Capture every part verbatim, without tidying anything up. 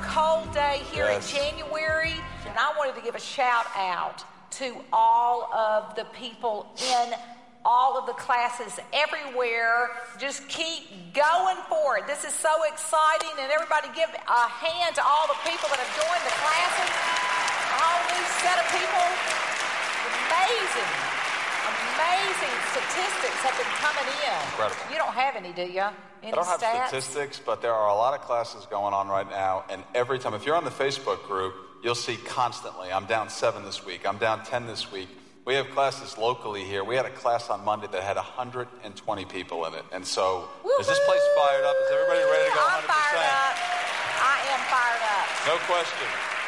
cold day here Yes. in January, and I wanted to give a shout out to all of the people in all of the classes everywhere. Just keep going for it. This is so exciting, and everybody give a hand to all the people that have joined the classes. A whole new set of people. Amazing, amazing statistics have been coming in. Incredible. You don't have any, do you? Any I don't have stats? statistics, but there are a lot of classes going on right now, and every time, if you're on the Facebook group, you'll see constantly, I'm down seven this week, I'm down ten this week. We have classes locally here. We had a class on Monday that had one hundred twenty people in it. And so, Woo-hoo! Is this place fired up? Is everybody ready to go one hundred percent? I'm fired up. I am fired up. No question.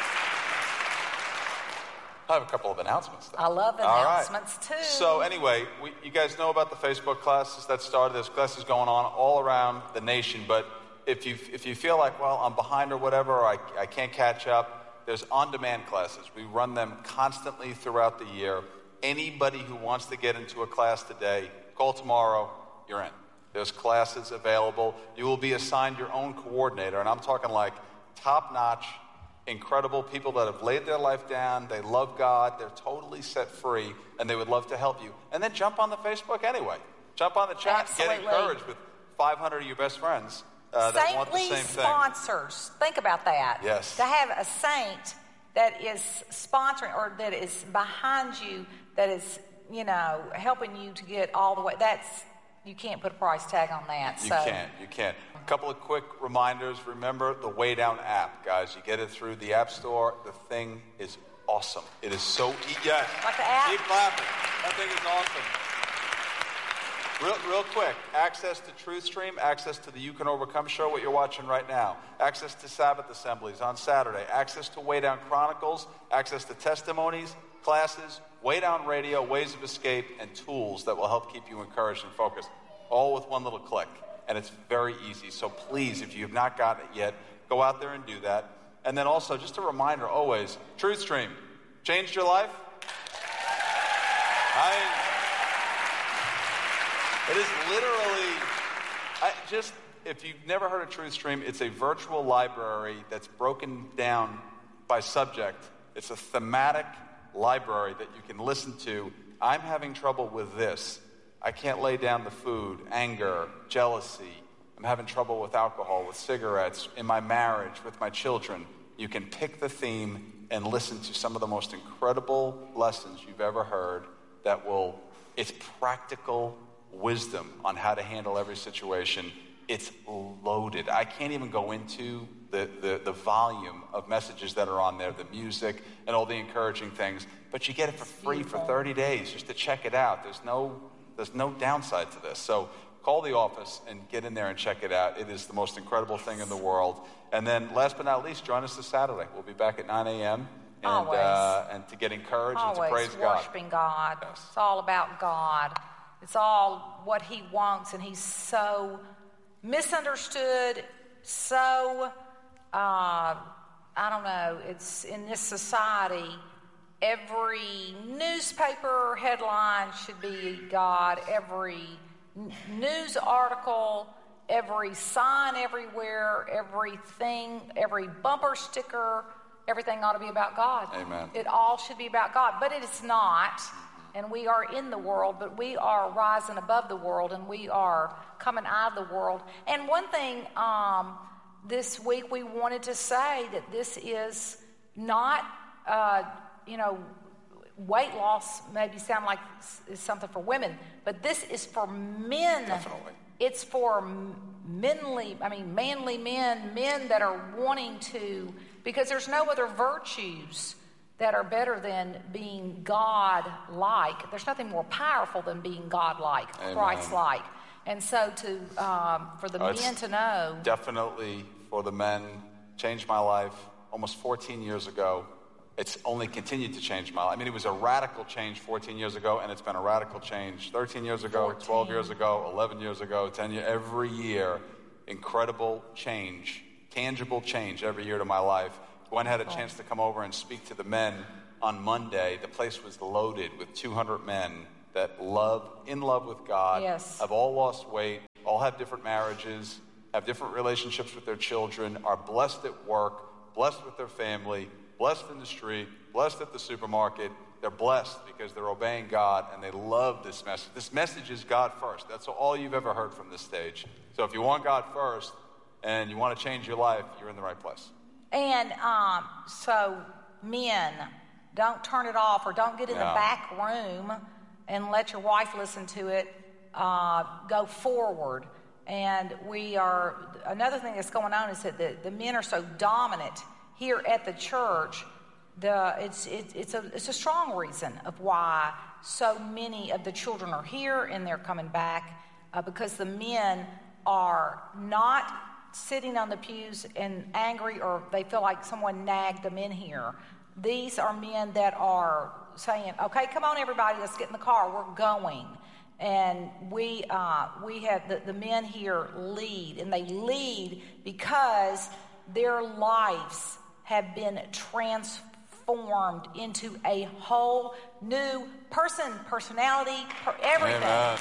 I have a couple of announcements, though. I love announcements, right. too. So anyway, we, you guys know about the Facebook classes that started. There's classes going on all around the nation. But if you if you feel like, well, I'm behind or whatever, or I, I can't catch up, there's on-demand classes. We run them constantly throughout the year. Anybody who wants to get into a class today, call tomorrow, you're in. There's classes available. You will be assigned your own coordinator, and I'm talking like top-notch, incredible people that have laid their life down, they love God, they're totally set free, and they would love to help you. And then jump on the Facebook anyway. Jump on the chat, Absolutely. Get encouraged with five hundred of your best friends uh, that want the Saintly same thing. sponsors. Think about that. Yes. To have a saint that is sponsoring or that is behind you, that is, you know, helping you to get all the way. That's, you can't put a price tag on that. You so. can't. You can't. A couple of quick reminders. Remember the Way Down app, guys. You get it through the App Store. The thing is awesome. It is so easy. Yes. Like the app? Keep clapping. That thing is awesome. Real, real quick, access to TruthStream, access to the You Can Overcome show, what you're watching right now, access to Sabbath assemblies on Saturday, access to Way Down Chronicles, access to testimonies, classes, Way Down Radio, ways of escape, and tools that will help keep you encouraged and focused, all with one little click. And it's very easy. So please, if you have not gotten it yet, go out there and do that. And then also, just a reminder always, TruthStream, changed your life? I... It is literally, I just, if you've never heard of TruthStream, it's a virtual library that's broken down by subject. It's a thematic library that you can listen to. I'm having trouble with this. I can't lay down the food, anger, jealousy. I'm having trouble with alcohol, with cigarettes, in my marriage, with my children. You can pick the theme and listen to some of the most incredible lessons you've ever heard that will, it's practical wisdom on how to handle every situation. It's loaded. I can't even go into the, the, the volume of messages that are on there, the music and all the encouraging things, but you get it for free for thirty days just to check it out. There's no, there's no downside to this. So call the office and get in there and check it out. It is the most incredible thing in the world. And then last but not least, join us this Saturday. We'll be back at nine a.m. And, uh, and to get encouraged Always and to praise God. worshiping God. Yes. It's all about God. It's all what he wants, and he's so misunderstood, so, uh, I don't know, it's in this society, every newspaper headline should be God, every n- news article, every sign everywhere, everything, every bumper sticker, everything ought to be about God. Amen. It all should be about God, but it is not. And we are in the world, but we are rising above the world, and we are coming out of the world. And one thing um, this week we wanted to say that this is not, uh, you know, weight loss maybe sound like it's something for women, but this is for men. Definitely. It's for manly, I mean, manly men, men that are wanting to, because there's no other virtues that are better than being God-like. There's nothing more powerful than being God-like, Amen. Christ-like. And so to um, for the Oh, men to know. Definitely for the men, changed my life almost fourteen years ago. It's only continued to change my life. I mean, it was a radical change fourteen years ago, and it's been a radical change thirteen years ago, fourteen twelve years ago, eleven years ago, ten years. Every year, incredible change, tangible change every year to my life. Gwen had a chance to come over and speak to the men on Monday. The place was loaded with two hundred men that love, in love with God, Yes. have all lost weight, all have different marriages, have different relationships with their children, are blessed at work, blessed with their family, blessed in the street, blessed at the supermarket. They're blessed because they're obeying God, and they love this message. This message is God first. That's all you've ever heard from this stage. So if you want God first and you want to change your life, you're in the right place. And um, so men, don't turn it off, or don't get in Yeah. the back room and let your wife listen to it. Uh, go forward. And we are, another thing that's going on is that the, the men are so dominant here at the church. The, it's, it, it's, a, it's a strong reason of why so many of the children are here and they're coming back, uh, because the men are not sitting on the pews and angry, or they feel like someone nagged them in here. These are men that are saying, okay, come on everybody, let's get in the car, we're going. And we uh, we have the, the men here lead, and they lead because their lives have been transformed into a whole new person, personality, per everything. Amen.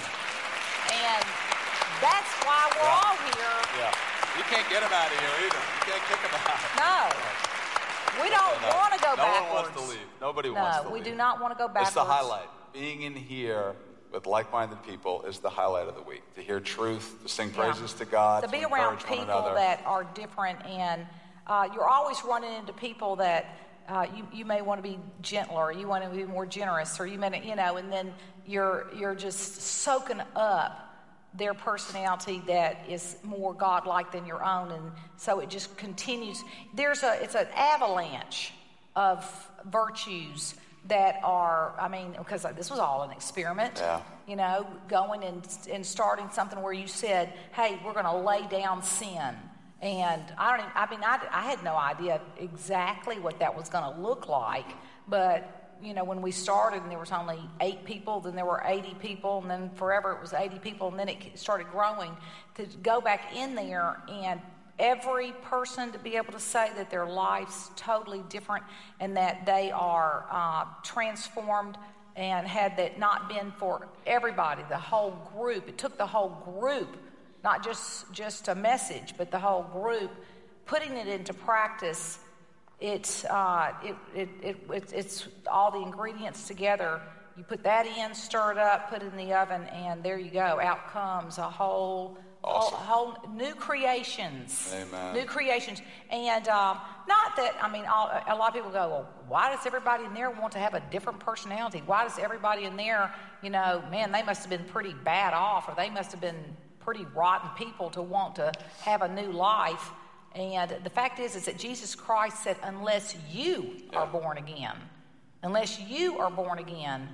And that's why we're Yeah. all here. Yeah. You can't get them out of here either. You can't kick them out. No, we don't No, want to go no backwards. one wants to leave. Nobody wants to No, we leave. do not want to go backwards. It's the highlight. Being in here with like-minded people is the highlight of the week. To hear truth, to sing praises Yeah. to God, to to be around encourage one people another. that are different, and uh, you're always running into people that uh, you you may want to be gentler, you want to be more generous, or you may, you know, and then you're you're just soaking up their personality that is more God-like than your own, and so it just continues. There's a it's an avalanche of virtues that are, I mean, because this was all an experiment, Yeah. you know, going and, and starting something where you said, hey, we're going to lay down sin. And I don't even, I mean, I, I had no idea exactly what that was going to look like. But, you know, when we started and there was only eight people, then there were eighty people, and then forever it was eighty people, and then it started growing. To go back in there and every person to be able to say that their life's totally different and that they are uh, transformed, and had that not been for everybody, the whole group, it took the whole group, not just just a message, but the whole group, putting it into practice. It's uh, it, it, it, it it's all the ingredients together. You put that in, stir it up, put it in the oven, and there you go. Out comes a whole Awesome. whole, whole new creations. Amen. New creations. And um, not that, I mean, all, a lot of people go, well, why does everybody in there want to have a different personality? Why does everybody in there, you know, man, they must have been pretty bad off, or they must have been pretty rotten people to want to have a new life. And the fact is, is that Jesus Christ said, unless you Yeah. are born again, unless you are born again,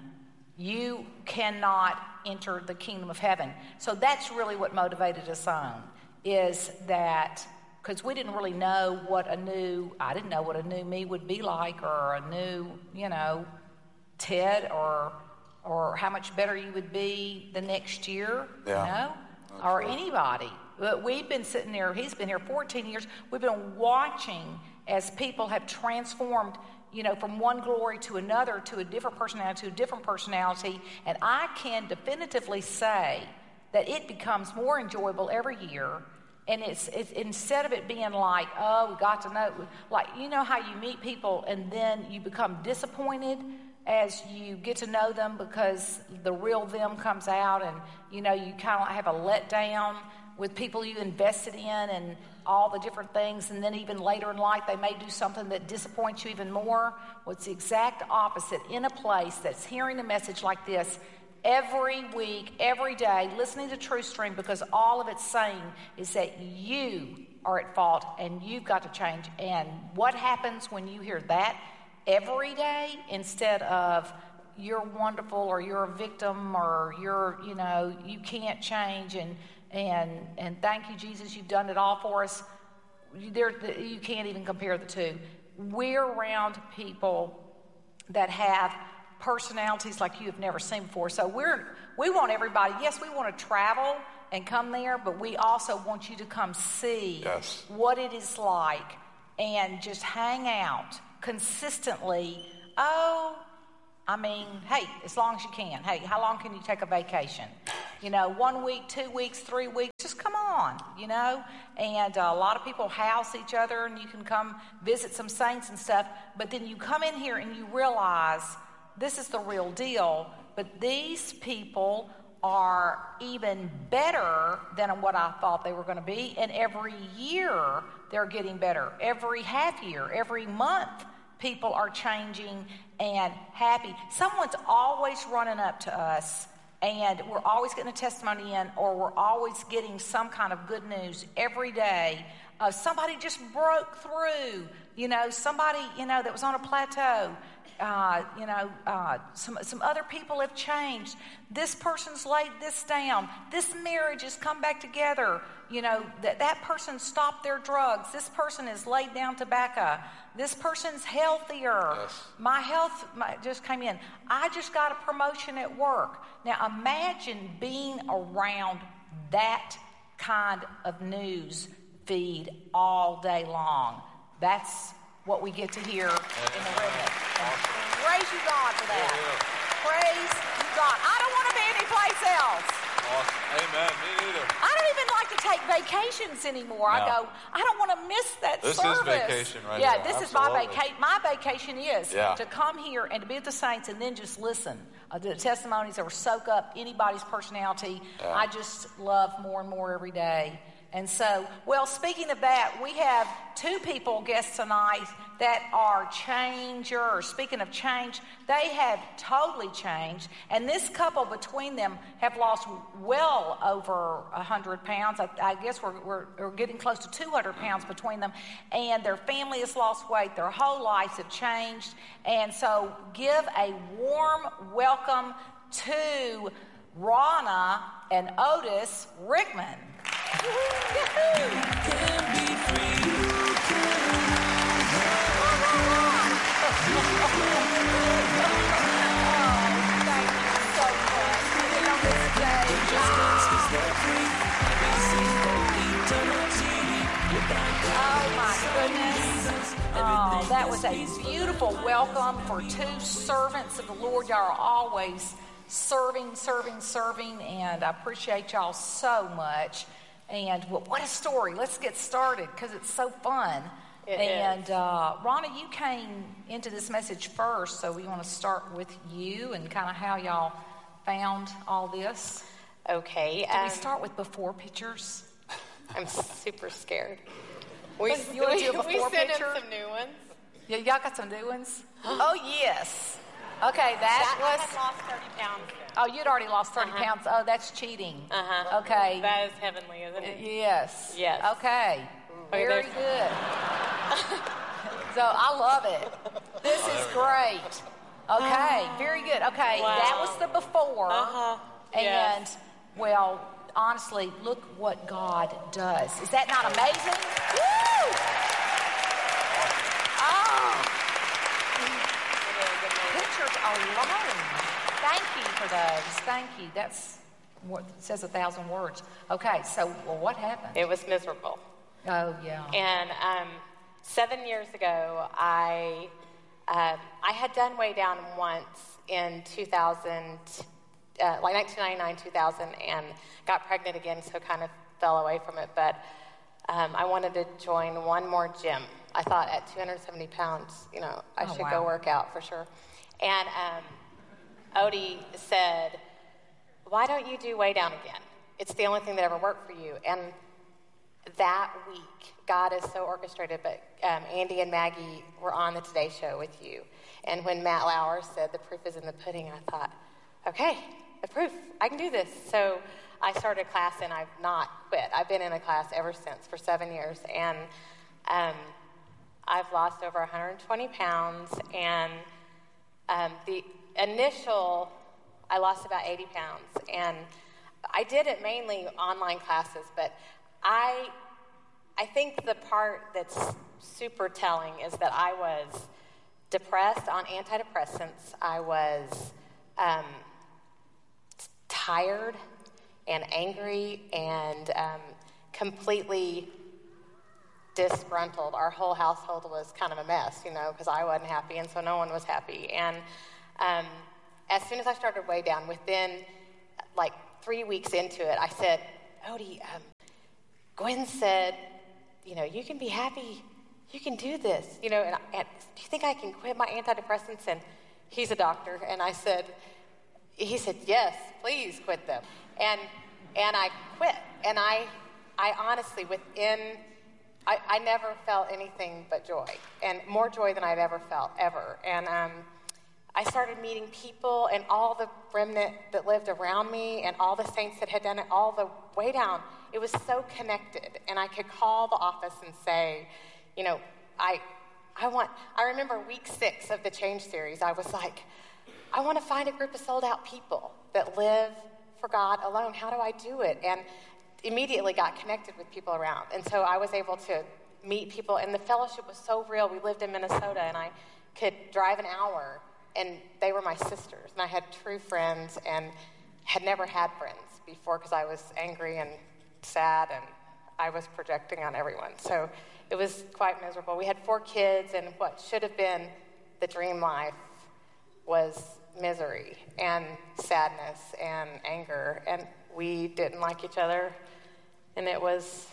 you cannot enter the kingdom of heaven. So that's really what motivated us on, is that, because we didn't really know what a new, I didn't know what a new me would be like, or a new, you know, Ted, or or how much better you would be the next year, Yeah. you know, That's or right. anybody. But we've been sitting there, he's been here fourteen years, we've been watching as people have transformed, you know, from one glory to another, to a different personality, to a different personality. And I can definitively say that it becomes more enjoyable every year. And it's, it's instead of it being like, oh, we got to know, like, you know how you meet people and then you become disappointed as you get to know them because the real them comes out, and, you know, you kind of have a letdown with people you invested in and all the different things, and then even later in life they may do something that disappoints you even more. Well, it's the exact opposite. In a place that's hearing a message like this every week, every day, listening to TruthStream, because all of it's saying is that you are at fault and you've got to change. And what happens when you hear that every day, instead of you're wonderful, or you're a victim, or you're, you know, you can't change, and and and thank you, Jesus, you've done it all for us. There, you can't even compare the two. We're around people that have personalities like you have never seen before. So we're we want everybody. Yes, we want to travel and come there, but we also want you to come see Yes. what it is like, and just hang out consistently. Oh, I mean, hey, as long as you can. Hey, how long can you take a vacation? You know, one week, two weeks, three weeks, just come on, you know. And uh, a lot of people house each other, and you can come visit some saints and stuff. But then you come in here and you realize this is the real deal. But these people are even better than what I thought they were going to be. And every year they're getting better. Every half year, every month, people are changing and happy. Someone's always running up to us, and we're always getting a testimony in, or we're always getting some kind of good news every day. Uh, somebody just broke through, you know, somebody, you know, that was on a plateau. Uh, you know, uh, some some other people have changed. This person's laid this down. This marriage has come back together. You know, that that person stopped their drugs. This person has laid down tobacco. This person's healthier. Yes. My health my, just came in. I just got a promotion at work. Now imagine being around that kind of news feed all day long. That's what we get to hear in the ribbon. Praise you, God, for that. Yeah, yeah. Praise you, God. I don't want to be anyplace else. Awesome. Amen. Me neither. I don't even like to take vacations anymore. I No. go, I don't want to miss that This is service. vacation right Yeah, here. this is my Absolutely. vacation. My vacation is Yeah. to come here and to be with the saints and then just listen. Uh, the testimonies or soak up anybody's personality. Yeah. I just love more and more every day. And so, well, speaking of that, we have two people guests tonight that are changers. Speaking of change, they have totally changed. And this couple between them have lost well over one hundred pounds. I, I guess we're, we're, we're getting close to two hundred pounds between them. And their family has lost weight. Their whole lives have changed. And so give a warm welcome to Ronna and Otis Rickman. Oh my goodness. Oh, that was a beautiful welcome for two servants of the Lord. Y'all are always serving, serving, serving, and I appreciate y'all so much. And well, what a story. Let's get started because it's so fun. It and is. Uh, Ronna, you came into this message first, so we want to start with you and kind of how y'all found all this. Okay. Can um, we start with before pictures? I'm super scared. We, You wanna we, do a we before sent picture? in some new ones. Yeah, y'all got some new ones? Oh, yes. Okay, that, That I was... had lost thirty pounds. Oh, you'd already lost thirty Uh-huh. pounds. Oh, that's cheating. Uh-huh. Okay. That is heavenly, isn't it? Yes. Yes. Okay. Okay, Very there's- good. So I love it. This is great. Okay. Very good. Okay. Wow. That was the before. Uh-huh. And, Yes. well, honestly, look what God does. Is that not amazing? Woo! Oh. Pictures alone. Thank you for those. Thank you. That's what says a thousand words. Okay, so well, what happened? It was miserable. Oh, yeah. And um, seven years ago, I um, I had done Way Down once in two thousand, uh, like nineteen ninety-nine, two thousand, and got pregnant again, so kind of fell away from it. But um, I wanted to join one more gym. I thought at two hundred seventy pounds, you know, I Oh, should wow. go work out for sure. And um, Odie said, "Why don't you do Way Down again? It's the only thing that ever worked for you." And that week, God is so orchestrated, but um, Andy and Maggie were on the Today Show with you. And when Matt Lauer said the proof is in the pudding, I thought, okay, the proof, I can do this. So I started a class, and I've not quit. I've been in a class ever since for seven years. And um, I've lost over one hundred twenty pounds. And um, the initial, I lost about eighty pounds. And I did it mainly online classes, but I I think the part that's super telling is that I was depressed on antidepressants. I was um, tired and angry and um, completely disgruntled. Our whole household was kind of a mess, you know, because I wasn't happy, and so no one was happy. And um, as soon as I started Way Down, within like three weeks into it, I said, Odie, um, Gwen said, you know, you can be happy. You can do this. You know, and, and do you think I can quit my antidepressants? And he's a doctor. And I said, he said, yes, please quit them. And and I quit. And I, I honestly, within, I, I never felt anything but joy. And more joy than I'd ever felt, ever. And um, I started meeting people and all the remnant that lived around me and all the saints that had done it all the way down. It was so connected. And I could call the office and say, you know, I I want, I remember week six of the Change series, I was like, I want to find a group of sold out people that live for God alone. How do I do it? And immediately got connected with people around. And so I was able to meet people, and the fellowship was so real. We lived in Minnesota, and I could drive an hour, and they were my sisters. And I had true friends and had never had friends before because I was angry and sad, and I was projecting on everyone. So it was quite miserable. We had four kids, and what should have been the dream life was misery and sadness and anger, and we didn't like each other, and it was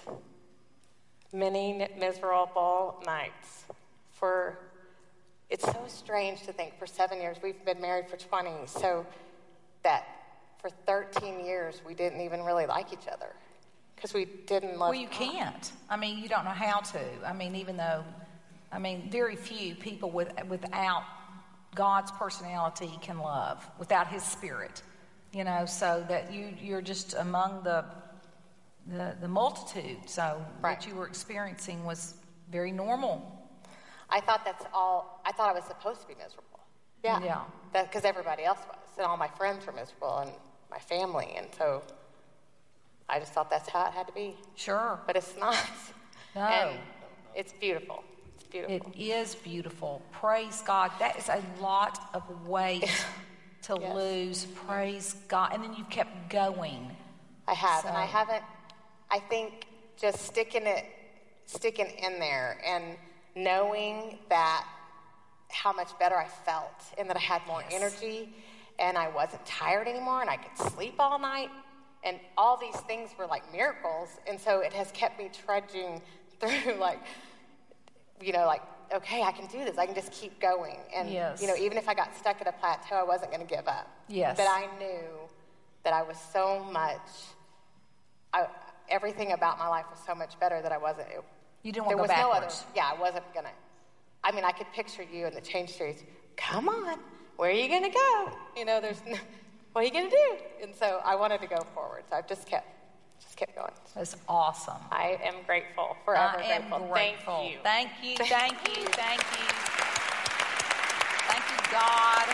many miserable nights. For it's so strange to think for seven years, we've been married for twenty, so that for thirteen years we didn't even really like each other because we didn't love. Well, you can't. I mean, you don't know how to. I mean, even though, I mean, very few people with without God's personality can love, without His Spirit, you know, so that you, you're just among the the, the multitude. So right. What you were experiencing was very normal. I thought that's all, I thought I was supposed to be miserable. Yeah. Yeah. Because everybody else was, and all my friends were miserable, and my family, and so I just thought that's how it had to be. Sure. But it's not. No. And it's beautiful. It's beautiful. It is beautiful. Praise God. That is a lot of weight to Yes. lose. Praise God. And then you kept going. I have, So- and I haven't, I think just sticking it, sticking in there and knowing that how much better I felt and that I had more Yes. energy and I wasn't tired anymore and I could sleep all night, and all these things were like miracles. And so it has kept me trudging through, like, you know, like, okay, I can do this. I can just keep going. And, Yes. you know, even if I got stuck at a plateau, I wasn't going to give up. Yes. But I knew that I was so much, I, everything about my life was so much better that I wasn't, it, You didn't there want to was go no backwards. other, yeah, I wasn't going to, I mean, I could picture you in the Change series. Come on, where are you going to go? You know, there's, no, what are you going to do? And so I wanted to go forward. So I've just kept, just kept going. That's awesome. I am grateful, forever I am grateful. grateful. Thank you. Thank you, thank you, thank you. Thank you, God.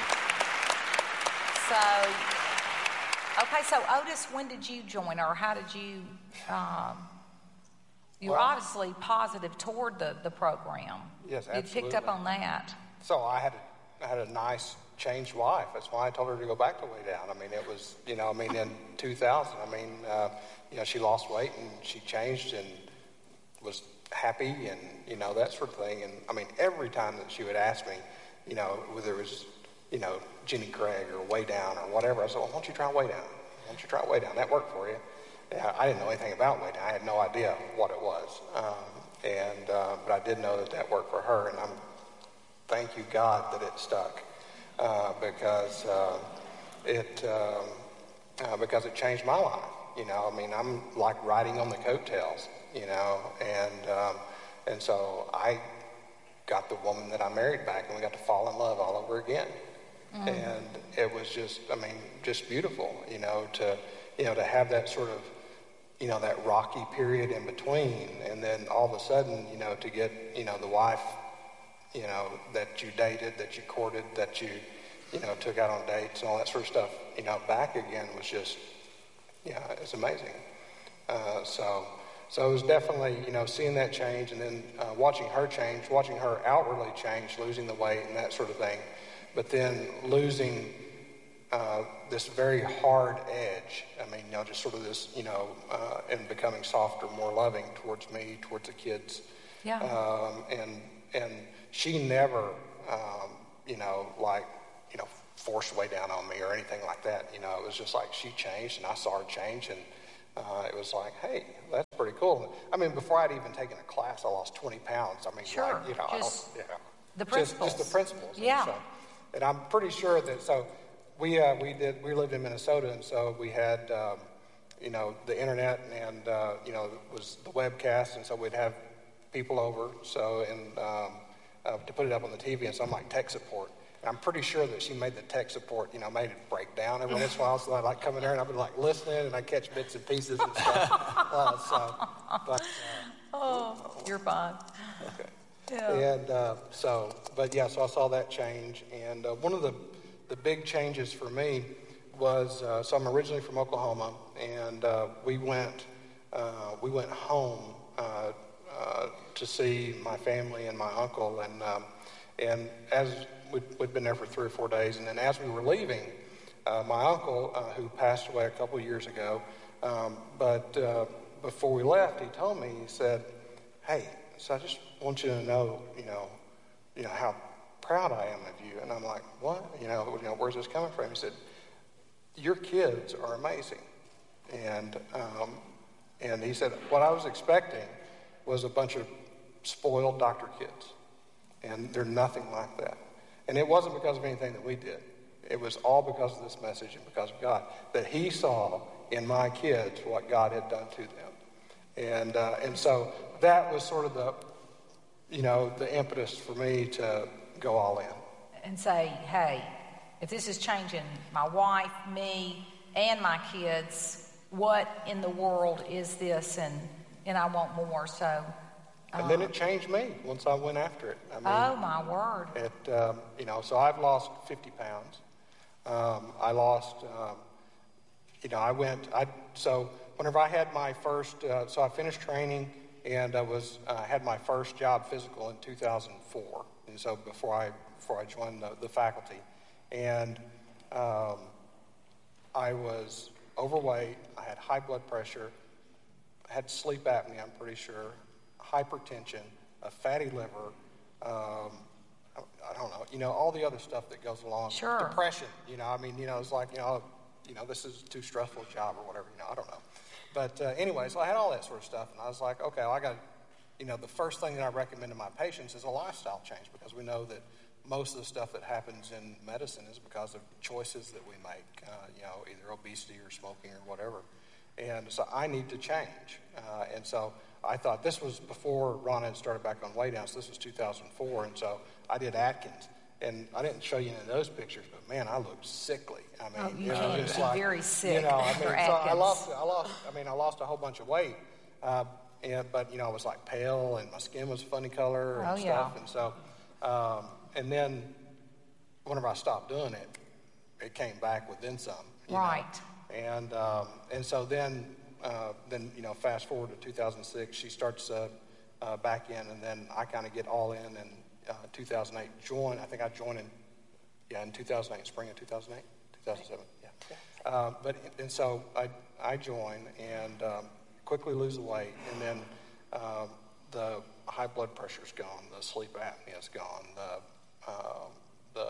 So, okay, so Otis, when did you join her? How did you, um, you were Well- obviously positive toward the, the program. Yes, You picked up absolutely. on that. So I had a, I had a nice changed life. That's why I told her to go back to Way Down. I mean, it was, you know, I mean, in two thousand, I mean, uh, you know, she lost weight and she changed and was happy and, you know, that sort of thing. And, I mean, every time that she would ask me, you know, whether it was, you know, Jenny Craig or Way Down or whatever, I said, well, why don't you try Way Down? Why don't you try Way Down? That worked for you. Yeah, I didn't know anything about Way Down. I had no idea what it was. Um, and, uh, but I did know that that worked for her, and I'm, thank you, God, that it stuck. Uh, because uh, it um, uh, because it changed my life. You know, I mean, I'm like riding on the coattails. You know, and um, and so I got the woman that I married back, and we got to fall in love all over again. Mm. And it was just, I mean, just beautiful. You know, to you know to have that sort of you know that rocky period in between, and then all of a sudden, you know, to get you know the wife. You know, that you dated, that you courted, that you, you know, took out on dates and all that sort of stuff, you know, back again was just, yeah, it's amazing. Uh, so, so it was definitely, you know, seeing that change and then uh, watching her change, watching her outwardly change, losing the weight and that sort of thing, but then losing uh, this very hard edge. I mean, you know, just sort of this, you know, uh, and becoming softer, more loving towards me, towards the kids. Yeah. Um, and, and, she never, um, you know, like, you know, forced way down on me or anything like that. You know, it was just like she changed and I saw her change, and uh, it was like, hey, that's pretty cool. I mean, before I'd even taken a class, I lost twenty pounds. I mean, sure. like, you know, just I don't, you know, the principles. Just, just the principles. Yeah. And, so, and I'm pretty sure that, so we, uh, we did, we lived in Minnesota, and so we had, um, you know, the internet and, uh, you know, it was the webcast, and so we'd have people over, so, and um, uh, to put it up on the T V, and so I'm like tech support. And I'm pretty sure that she made the tech support, you know, made it break down every once in a while, so I'd like come in there and I'd be like listening, and I'd catch bits and pieces and stuff. uh, so, but, uh, oh, you're fine. okay. Yeah. And uh, so, but yeah, so I saw that change, and uh, one of the, the big changes for me was, uh, so I'm originally from Oklahoma, and uh, we went, uh, we went home uh, uh, to see my family and my uncle, and um, and as we'd, we'd been there for three or four days, and then as we were leaving, uh, my uncle, uh, who passed away a couple of years ago, um, but uh, before we left, he told me, he said, hey, so I just want you to know, you know, you know how proud I am of you. And I'm like, what? You know, you know, where's this coming from? He said, your kids are amazing. And um, and he said, what I was expecting was a bunch of spoiled doctor kids. And they're nothing like that. And it wasn't because of anything that we did. It was all because of this message and because of God, that he saw in my kids what God had done to them. And uh, and so that was sort of the, you know, the impetus for me to go all in. And say, hey, if this is changing my wife, me, and my kids, what in the world is this? And, and I want more, so... And then it changed me once I went after it. I mean, oh, my word. It, um, you know, so I've lost fifty pounds. Um, I lost, um, you know, I went, I, so whenever I had my first, uh, so I finished training and I was, uh, had my first job physical in two thousand four. And so before I, before I joined the, the faculty. And um, I was overweight, I had high blood pressure, I had sleep apnea, I'm pretty sure, hypertension, a fatty liver, um, I, I don't know, you know, all the other stuff that goes along. Sure. Depression, you know, I mean, you know, it's like, you know, you know, this is too stressful a job or whatever, you know, I don't know. But uh, anyway, so I had all that sort of stuff, and I was like, okay, well, I got, you know, the first thing that I recommend to my patients is a lifestyle change, because we know that most of the stuff that happens in medicine is because of choices that we make, uh, you know, either obesity or smoking or whatever. And so I need to change. Uh, and so I thought, this was before Ron had started back on Weigh Down, so this was two thousand four, and so I did Atkins. And I didn't show you any of those pictures, but man, I looked sickly. I mean, Oh, you you know, can just be like, very sick you know, I mean, for so I Atkins. lost, I lost, I mean, I lost a whole bunch of weight, uh, and but you know, I was like pale, and my skin was a funny color and Oh, yeah. stuff, and so, um, and then whenever I stopped doing it, it came back with then some. You Right. know? And um, and so then, uh, then you know, fast forward to two thousand six, she starts uh, uh, back in, and then I kind of get all in, and uh, two thousand eight join. I think I joined in, yeah, in two thousand eight, spring of two thousand eight, two thousand seven, yeah. Um, but and so I I join and um, quickly lose the weight, and then um, the high blood pressure's gone, the sleep apnea's gone, the um, the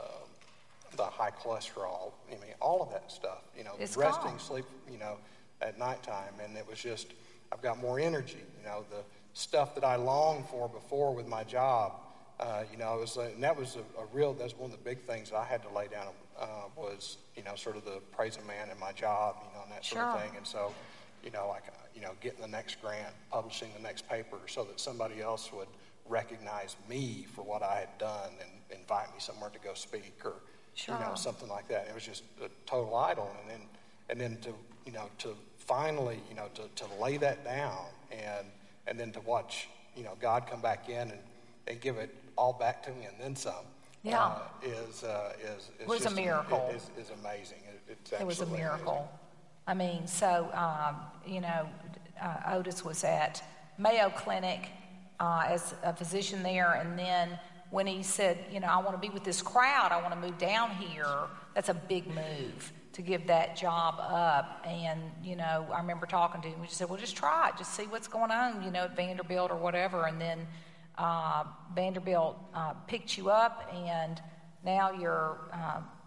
the high cholesterol. I mean, all of that stuff. You know, It's resting, gone. sleep. You know, at nighttime, and it was just I've got more energy. You know, the stuff that I longed for before with my job. Uh, you know, it was, uh, and that was a, a real. That's one of the big things that I had to lay down. Uh, was you know, sort of the praising man in my job. You know, and that sort Sure. of thing. And so, you know, like you know, getting the next grant, publishing the next paper, so that somebody else would recognize me for what I had done and invite me somewhere to go speak or Sure. you know, something like that. It was just a total idol, and then and then to you know to finally you know to, to lay that down and and then to watch you know God come back in and, and give it all back to me and then some. Yeah. uh, is uh, is is Was a just miracle. It is, is amazing. It, it's It was a absolutely miracle. amazing. I mean, so, um, you know, uh, Otis was at Mayo Clinic uh, as a physician there, and then when he said, you know, I want to be with this crowd, I want to move down here, that's a big move to give that job up. And, you know, I remember talking to him, we just said, well, just try it, just see what's going on, you know, at Vanderbilt or whatever. And then uh, Vanderbilt uh, picked you up, and now you're uh,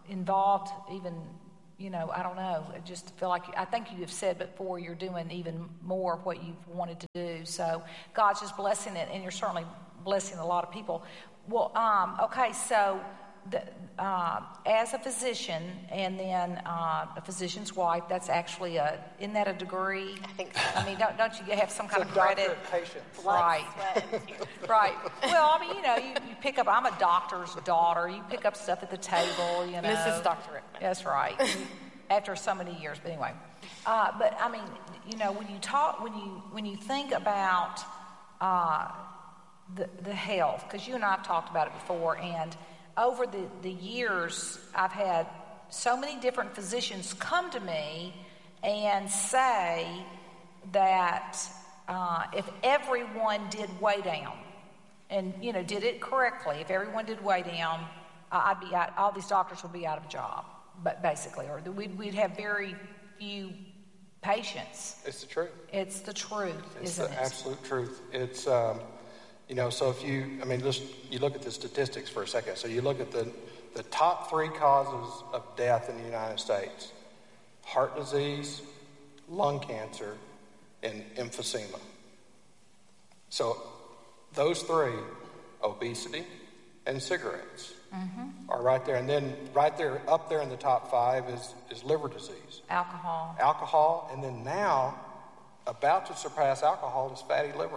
involved even, you know, I don't know. I just feel like, I think you have said before, you're doing even more of what you've wanted to do. So God's just blessing it, and you're certainly blessing a lot of people. Well, um, okay, so the, uh, as a physician and then uh, a physician's wife, that's actually a, isn't that a degree? I think so. I mean, don't, don't you have some kind It's of a credit? doctorate patience. Right. Blood, sweat, and tears. Right. Well, I mean, you know, you, you pick up, I'm a doctor's daughter. You pick up stuff at the table, you know. Missus Doctor Rickman. That's right. After so many years, but anyway. Uh, but I mean, you know, when you talk, when you when you think about uh, the the health, because you and I have talked about it before, and over the, the years, I've had so many different physicians come to me and say that uh, if everyone did weigh down, and you know, did it correctly, if everyone did weigh down, uh, I'd be out, all these doctors would be out of a job. But basically, or we'd, we'd have very few patients. It's the truth. It's the truth, It's isn't the it? absolute truth. It's, um, you know, so if you, I mean, just you look at the statistics for a second. So you look at the, the top three causes of death in the United States: heart disease, lung cancer, and emphysema. So those three, obesity and cigarettes, mm-hmm. are right there. And then right there, up there in the top five is, is liver disease. Alcohol. Alcohol, and then now, about to surpass alcohol is fatty liver.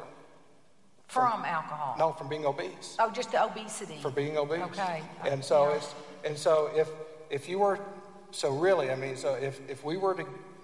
From, from alcohol? No, from being obese. Oh, just the obesity. From being obese. Okay. And so Yeah. it's and so if if you were so really, I mean, so if, if we were to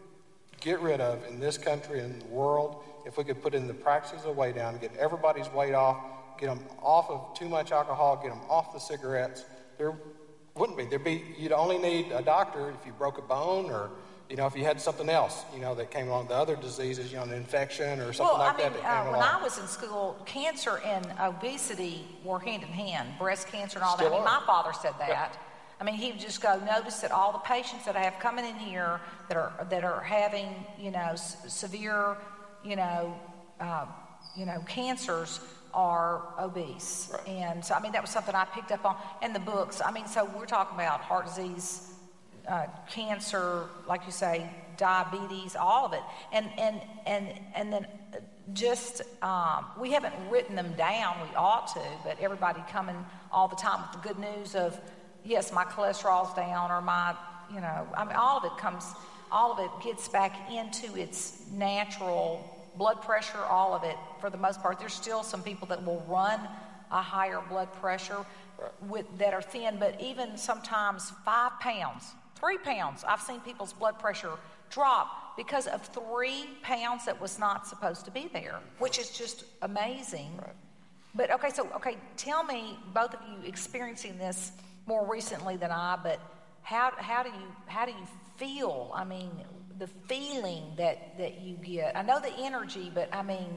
get rid of in this country and the world, if we could put in the practices of weight down, get everybody's weight off, get them off of too much alcohol, get them off the cigarettes, there wouldn't be. There'd be, you'd only need a doctor if you broke a bone, or, you know, if you had something else, you know, that came along, the other diseases, you know, an infection or something well, like I mean, that that uh, came when along. I was in school, cancer and obesity were hand in hand, breast cancer and all Still that. I mean, are. my father said that. Yeah. I mean, he would just go, notice that all the patients that I have coming in here that are that are having, you know, s- severe, you know, uh, you know, cancers are obese. Right. And so, I mean, that was something I picked up on in the books. I mean, so we're talking about heart disease, uh, cancer, like you say, diabetes, all of it. And and and and then just um, we haven't written them down. We ought to, but everybody coming all the time with the good news of, yes, my cholesterol's down, or my, you know, I mean, all of it comes, all of it gets back into its natural blood pressure, all of it, for the most part. There's still some people that will run a higher blood pressure with, that are thin, but even sometimes five pounds, three pounds, I've seen people's blood pressure drop because of three pounds that was not supposed to be there, which is just amazing. Right. But okay, so, okay, tell me, both of you experiencing this more recently than I, but how how do you how do you feel? I mean, the feeling that, that you get. I know the energy, but I mean.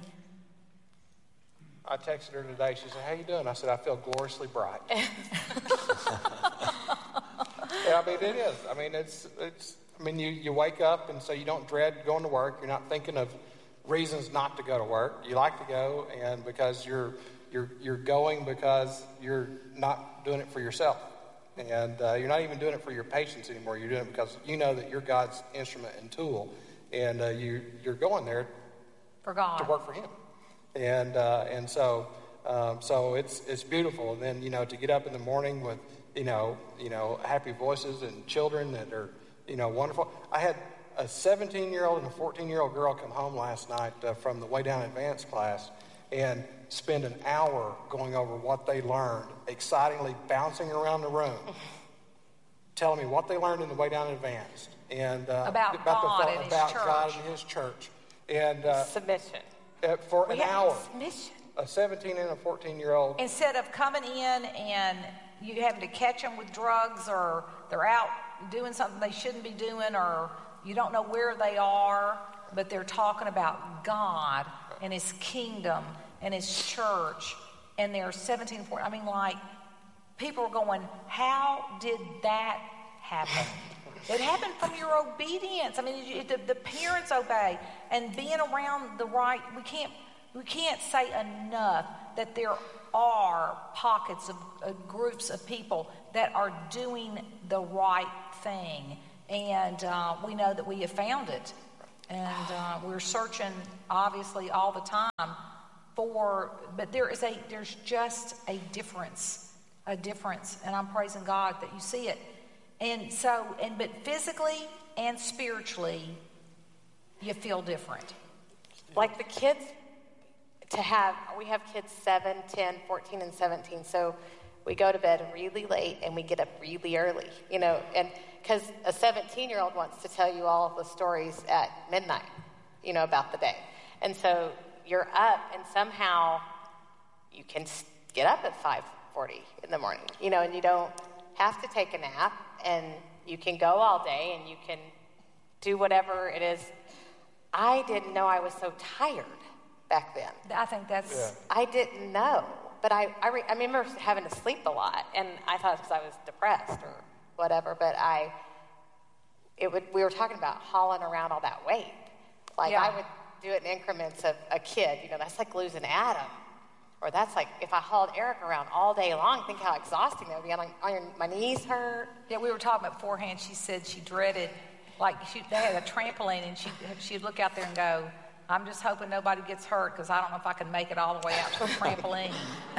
I texted her today. She said, "How you doing?" I said, "I feel gloriously bright." Yeah, I mean, it is. I mean, it's it's. I mean, you, you wake up, and so you don't dread going to work. You're not thinking of reasons not to go to work. You like to go, and because you're you're you're going because you're not doing it for yourself. And uh, you're not even doing it for your patients anymore. You're doing it because you know that you're God's instrument and tool, and uh, you you're going there For God. to work for Him. And uh, and so um, so it's it's beautiful. And then, you know, to get up in the morning with you know you know happy voices and children that are you know wonderful. I had a seventeen-year-old and a fourteen-year-old girl come home last night uh, from the Way Down Advanced class and spend an hour going over what they learned, excitingly bouncing around the room, telling me what they learned in the Way Down Advanced, and uh, About God the, and His about church. God and His church, and uh, Submission. uh, for We an have hour. Submission. A seventeen and a fourteen-year-old. Instead of coming in and you having to catch them with drugs, or they're out doing something they shouldn't be doing, or you don't know where they are, but they're talking about God and His kingdom and His church, and they're seventeen, fourteen. I mean, like, people are going, how did that happen? It happened from your obedience. I mean, you, the, the parents obey, and being around the right, we can't, we can't say enough that there are pockets of uh, groups of people that are doing the right thing. And uh, we know that we have found it. And uh, we're searching, obviously, all the time for, but there is a, there's just a difference, a difference. And I'm praising God that you see it. And so, and but physically and spiritually, you feel different. Like the kids, to have, we have kids seven, ten, fourteen, and seventeen. So we go to bed really late and we get up really early, you know, and because a seventeen-year-old wants to tell you all the stories at midnight, you know, about the day. And so you're up and somehow you can get up at five forty in the morning, you know, and you don't have to take a nap and you can go all day and you can do whatever it is. I didn't know I was so tired back then. I think that's... Yeah. I didn't know, but I, I, re, I remember having to sleep a lot, and I thought it was because I was depressed or whatever, but I, it would, we were talking about hauling around all that weight. Like, Yeah. I would do it in increments of a kid, you know, that's like losing Adam. Or that's like, if I hauled Eric around all day long, think how exhausting that would be. On, on your, my knees hurt. Yeah, we were talking about beforehand. She said she dreaded, like, she, they had a trampoline, and she, she'd look out there and go, I'm just hoping nobody gets hurt because I don't know if I can make it all the way out to the trampoline.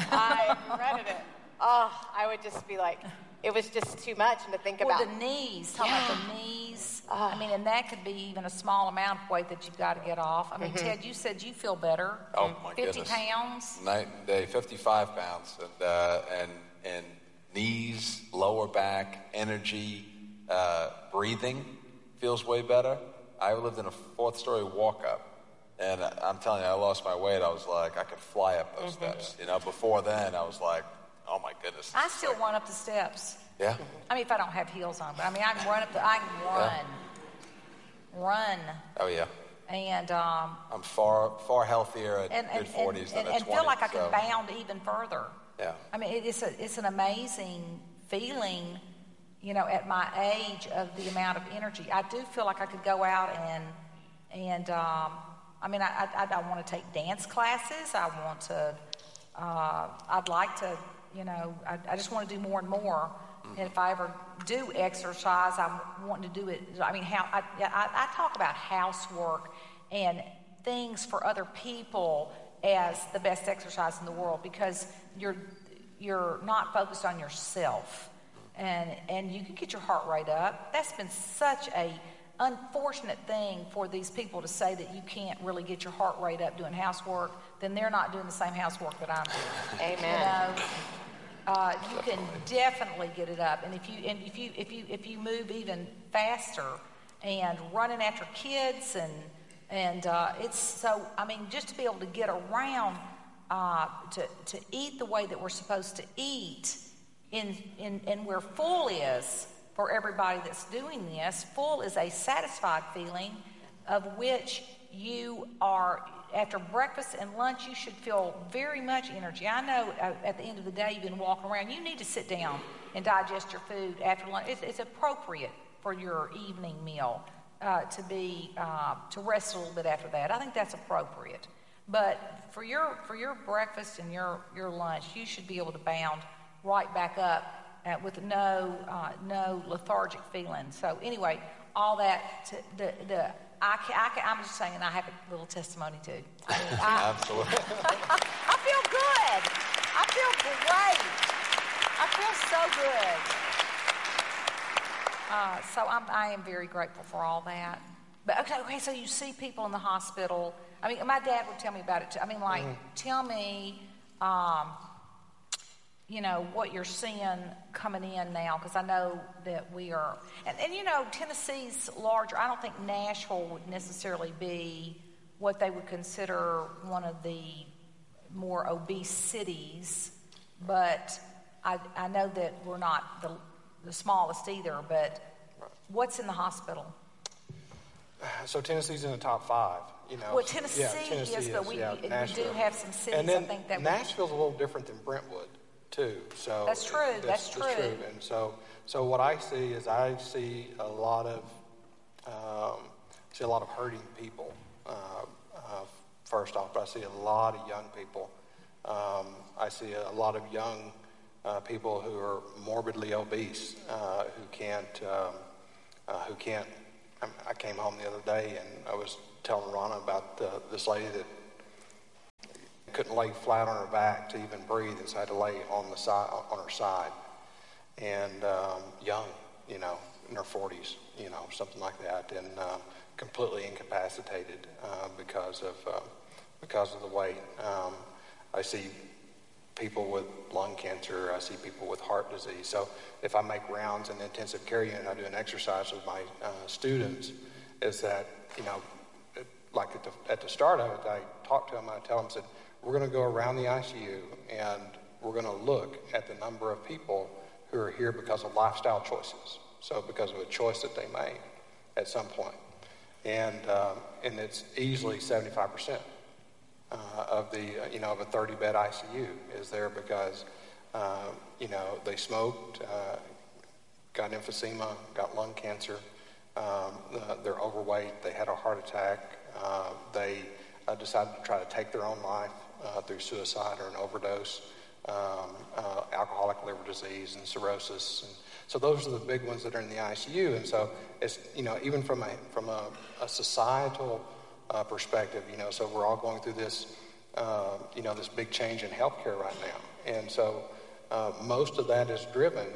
I dreaded it. Oh, I would just be like, it was just too much. And to think Or about the knees, talking Yeah. about the knees. I mean, and that could be even a small amount of weight that you've got to get off. I mean, Mm-hmm. Ted, you said you feel better. Oh, my fifty goodness. pounds. Night and day, fifty-five pounds, and uh, and and knees, lower back, energy, uh, breathing feels way better. I lived in a fourth-story walk-up, and I'm telling you, I lost my weight. I was like, I could fly up those steps. You know, before then, I was like, oh my goodness. I this is still like- run up the steps. Yeah. I mean, if I don't have heels on, but I mean, I can run up the, I can run, run, Oh yeah. and um, I'm far far healthier at and and, mid forties and, than and, at and twenty. feel like I can so, bound even further. Yeah. I mean, it is a, it's an amazing feeling, you know, at my age of the amount of energy. I do feel like I could go out and, and um, I mean, I, I, I want to take dance classes. I want to, uh, I'd like to, you know, I, I just want to do more and more. And if I ever do exercise, I'm wanting to do it. I mean, how I, I, I talk about housework and things for other people as the best exercise in the world because you're you're not focused on yourself, and and you can get your heart rate up. That's been such a unfortunate thing for these people to say that you can't really get your heart rate up doing housework. Then they're not doing the same housework that I'm doing. Amen. You know, uh, you can definitely get it up, and if you and if you if you if you move even faster and running after kids and and uh, it's so I mean just to be able to get around uh, to to eat the way that we're supposed to eat in in and where full is for everybody that's doing this. Full is a satisfied feeling of which you are. After breakfast and lunch, you should feel very much energy. I know uh, at the end of the day, you've been walking around. You need to sit down and digest your food after lunch. It's, it's appropriate for your evening meal uh, to be uh, to rest a little bit after that. I think that's appropriate. But for your for your breakfast and your, your lunch, you should be able to bound right back up uh, with no uh, no lethargic feeling. So anyway, all that to, the the. I can, I can, I'm just saying I have a little testimony too. I, mean, I, Absolutely. I feel good. I feel great. I feel so good. Uh, so I'm, I am very grateful for all that. But okay, okay, so you see people in the hospital. I mean, my dad would tell me about it too. I mean, like, mm. tell me, um, you know, what you're seeing coming in now, because I know that we are, and, and you know, Tennessee's larger. I don't think Nashville would necessarily be what they would consider one of the more obese cities, but I, I know that we're not the, the smallest either, but what's in the hospital? So Tennessee's in the top five, you know. Well, Tennessee, yeah, Tennessee yes, is, but we, yeah, we, we Nashville. do have some cities, and then I think, that Nashville's a little different than Brentwood, too. So That's true, that's true. And so, so what I see is I see a lot of, um, see a lot of hurting people, uh, uh, first off, but I see a lot of young people. Um, I see a lot of young uh, people who are morbidly obese, uh, who can't, um, uh, who can't. I, I came home the other day and I was telling Rana about uh, this lady that couldn't lay flat on her back to even breathe, and so had to lay on the side, on her side, and um, young, you know, in her forties, you know, something like that, and uh, completely incapacitated uh, because of uh, because of the weight. Um, I see people with lung cancer. I see people with heart disease. So if I make rounds in the intensive care unit, I do an exercise with my uh, students. Is that, you know, like at the, at the start of it, I talk to them. I tell them, said, we're going to go around the I C U and we're going to look at the number of people who are here because of lifestyle choices. So because of a choice that they made at some point. And um, and it's easily seventy-five percent uh, of the, uh, you know, of a thirty-bed I C U is there because, uh, you know, they smoked, uh, got emphysema, got lung cancer, um, uh, they're overweight, they had a heart attack, uh, they uh, decided to try to take their own life uh, through suicide or an overdose, um, uh, alcoholic liver disease and cirrhosis. And so those are the big ones that are in the I C U. And so it's, you know, even from a from a, a societal uh, perspective, you know, so we're all going through this, uh, you know, this big change in healthcare right now. And so uh, most of that is driven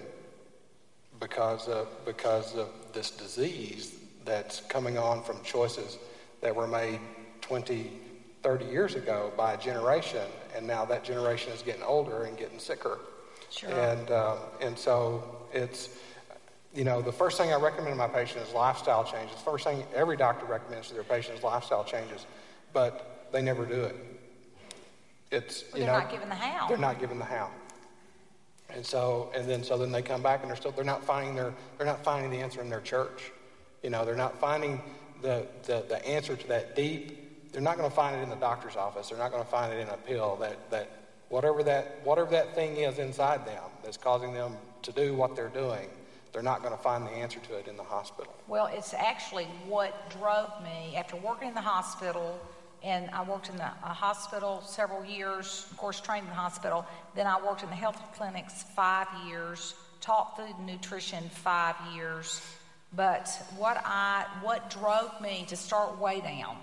because of, because of this disease that's coming on from choices that were made twenty, thirty years ago by a generation, and now that generation is getting older and getting sicker. Sure. And um, and so it's, you know, the first thing I recommend to my patient is lifestyle changes. The first thing every doctor recommends to their patients is lifestyle changes, but they never do it. It's, Well, you they're know, not given the how. They're not given the how. And so, and then so then they come back and they're still they're not finding their they're not finding the answer in their church. You know, they're not finding the the, the answer to that deep. They're not going to find it in the doctor's office. They're not going to find it in a pill. That that whatever that whatever that thing is inside them that's causing them to do what they're doing, they're not going to find the answer to it in the hospital. Well, it's actually what drove me after working in the hospital. And I worked in a, a hospital several years, of course, trained in the hospital. Then I worked in the health clinics five years, taught food and nutrition five years. But what I, what drove me to start Way Down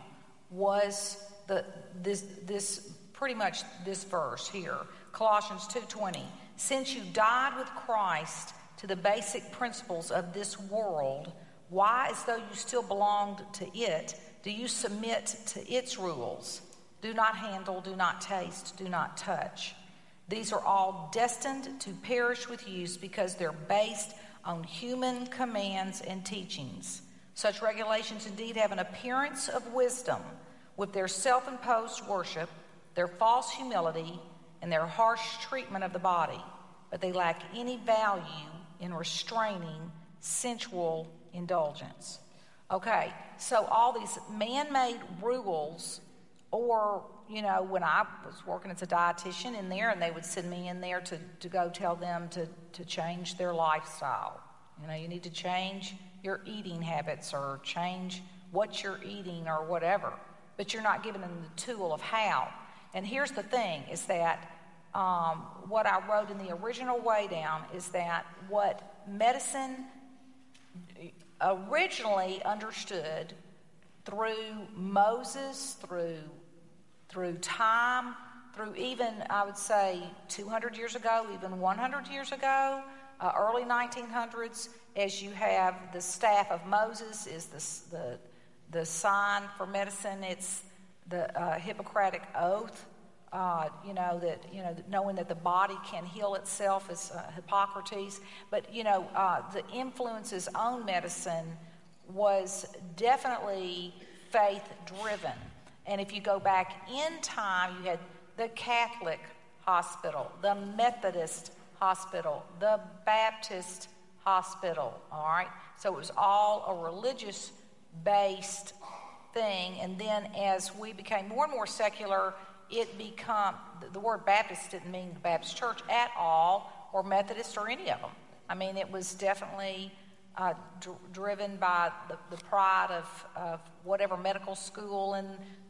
was the this this pretty much this verse here, Colossians two twenty. Since you died with Christ to the basic principles of this world, why, as though you still belonged to it, do you submit to its rules? Do not handle, do not taste, do not touch. These are all destined to perish with use because they're based on human commands and teachings. Such regulations indeed have an appearance of wisdom with their self-imposed worship, their false humility, and their harsh treatment of the body, but they lack any value in restraining sensual indulgence. Okay, so all these man-made rules, or, you know, when I was working as a dietitian in there, and they would send me in there to, to go tell them to, to change their lifestyle. You know, you need to change your eating habits or change what you're eating or whatever, but you're not giving them the tool of how. And here's the thing, is that um, what I wrote in the original Way Down is that what medicine originally understood through Moses, through through time, through even, I would say, two hundred years ago, even one hundred years ago, uh, early nineteen hundreds, as you have the staff of Moses is the, the, the sign for medicine. It's the uh, Hippocratic Oath, uh, you know, that, you know, knowing that the body can heal itself is uh, Hippocrates. But, you know, uh, the influences on medicine was definitely faith-driven. And if you go back in time, you had the Catholic hospital, the Methodist hospital, the Baptist hospital, all right? So it was all a religious-based thing. And then as we became more and more secular, it become, the word Baptist didn't mean the Baptist church at all, or Methodist or any of them. I mean, it was definitely uh, dr- driven by the, the pride of, of whatever medical school and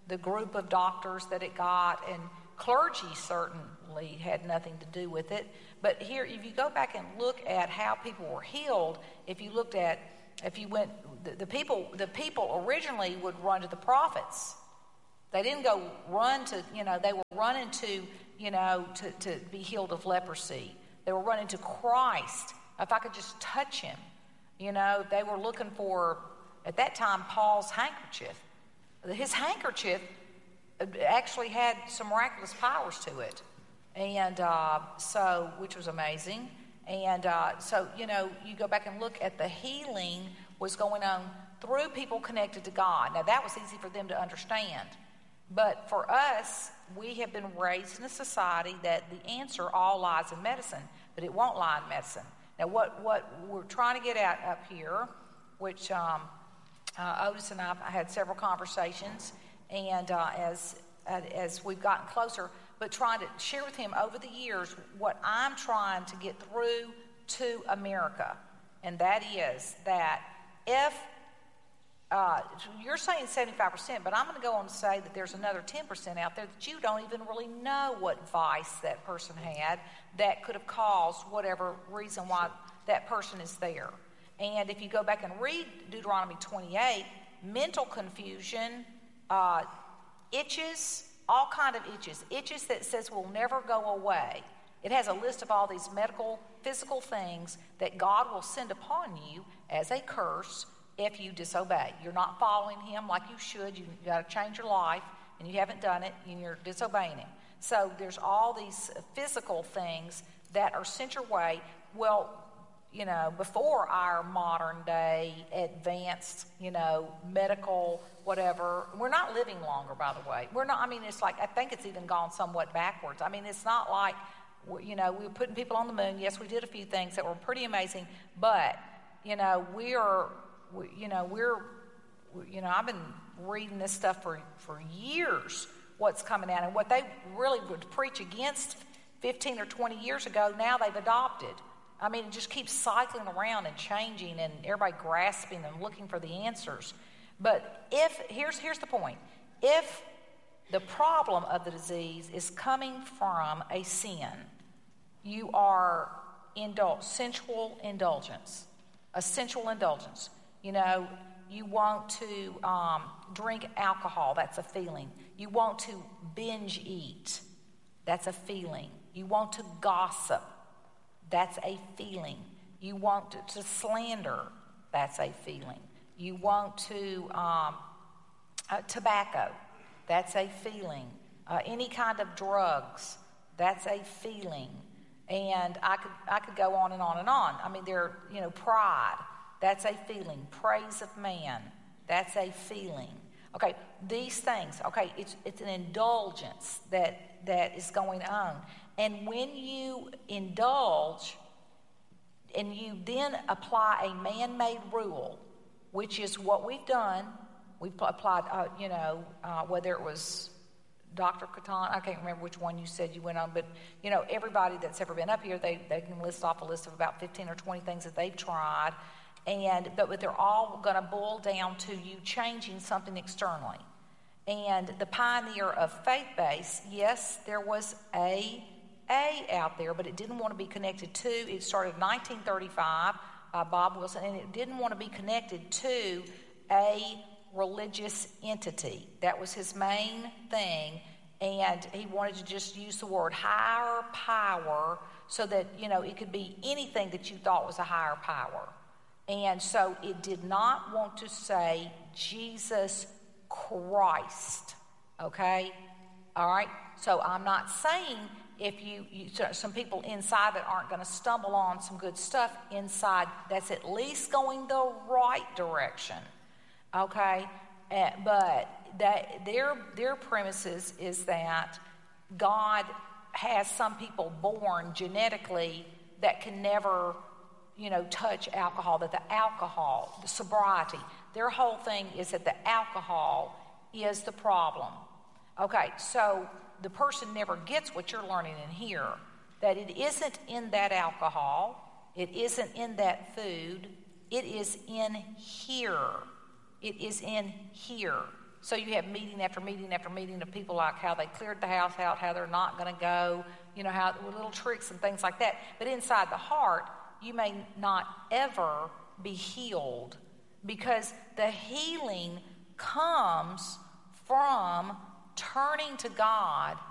the group of doctors that it got, and clergy certainly had nothing to do with it. But here, if you go back and look at how people were healed, if you looked at, if you went, the, the people, the people originally would run to the prophets. They didn't go run to, you know, they were running to, you know, to, to be healed of leprosy. They were running to Christ. If I could just touch him, you know, they were looking for, at that time, Paul's handkerchief. His handkerchief actually had some miraculous powers to it. And uh, so, which was amazing. And uh, so, you know, you go back and look at the healing was going on through people connected to God. Now, that was easy for them to understand. But for us, we have been raised in a society that the answer all lies in medicine, but it won't lie in medicine. Now, what, what we're trying to get at up here, which um, uh, Otis and I have had several conversations, and uh, as uh, as we've gotten closer, but trying to share with him over the years what I'm trying to get through to America, and that is that if Uh, you're saying seventy-five percent, but I'm going to go on to say that there's another ten percent out there that you don't even really know what vice that person had that could have caused whatever reason why that person is there. And if you go back and read Deuteronomy twenty-eight, mental confusion, uh, itches, all kind of itches, itches that says will never go away. It has a list of all these medical, physical things that God will send upon you as a curse if you disobey. You're not following him like you should. You got to change your life, and you haven't done it, and you're disobeying him. So there's all these physical things that are sent your way. Well, you know, before our modern day advanced, you know, medical whatever, we're not living longer, by the way. We're not, I mean, it's like, I think it's even gone somewhat backwards. I mean, it's not like, you know, we were putting people on the moon. Yes, we did a few things that were pretty amazing, but, you know, we are... We, you know, we're, you know, I've been reading this stuff for, for years, what's coming out. And what they really would preach against fifteen or twenty years ago, now they've adopted. I mean, it just keeps cycling around and changing, and everybody grasping and looking for the answers. But if, here's, here's the point. If the problem of the disease is coming from a sin, you are indul- sensual indulgence, a sensual indulgence. You know, you want to um, drink alcohol, that's a feeling. You want to binge eat, that's a feeling. You want to gossip, that's a feeling. You want to, to slander, that's a feeling. You want to, um, uh, tobacco, that's a feeling. Uh, any kind of drugs, that's a feeling. And I could I could go on and on and on. I mean, there, you know, pride. That's a feeling. Praise of man. That's a feeling. Okay, these things, okay, it's it's an indulgence that, that is going on. And when you indulge and you then apply a man-made rule, which is what we've done, we've applied, uh, you know, uh, whether it was Doctor Catan, I can't remember which one you said you went on, but, you know, everybody that's ever been up here, they, they can list off a list of about fifteen or twenty things that they've tried. And but, but they're all going to boil down to you changing something externally. And the pioneer of faith-based, yes, there was A A out there, but it didn't want to be connected to, it started in nineteen thirty-five by Bob Wilson, and it didn't want to be connected to a religious entity. That was his main thing, and he wanted to just use the word higher power so that, you know, it could be anything that you thought was a higher power. And so it did not want to say Jesus Christ, okay? All right? So I'm not saying if you, you some people inside that aren't going to stumble on some good stuff inside, that's at least going the right direction, okay? Uh, but that their their premises is that God has some people born genetically that can never, you know, touch alcohol, that the alcohol, the sobriety, their whole thing is that the alcohol is the problem. Okay, so the person never gets what you're learning in here, that it isn't in that alcohol, it isn't in that food, it is in here. It is in here. So you have meeting after meeting after meeting of people like how they cleared the house out, how they're not going to go, you know, how little tricks and things like that. But inside the heart, you may not ever be healed, because the healing comes from turning to God